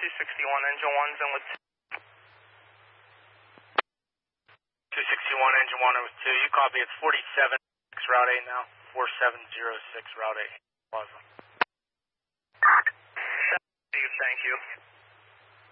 261, engine 1's in with 261, engine 1 in with 2. You copy, it's 47, Route 8 now. 4706, Route 8, Plaza.